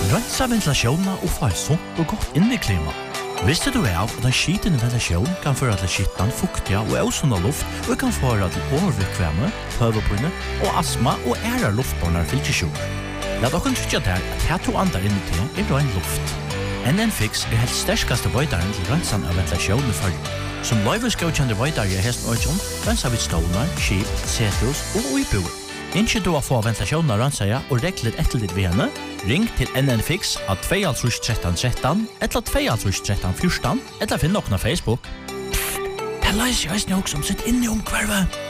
Rensa ventilasjonen og få et sunt og godt inneklima. Visste du av at en skitende ventilasjon kan føre til skittan, fuktiga og ausunda luft og kan føre til overvikvemme, høvepune og astma og æra luftbornar fylkesjur. Lat okken tryggja der at her to andar inni til rein luft. NN-Fix helt sterskaste vøydaren til rensan av ventilasjon i følge. Som løyvesgaukjende vøydare i hesten øyjon, rensa vid stålar, skip, setrus og uibuer. Innskje du å få ventilasjonen av rensaja og reglet etter ditt ved henne, ring til NN-Fix av 21313 eller 21314 eller finn noen av Facebook. Det leiser jeg også som sitt inne om hvervet.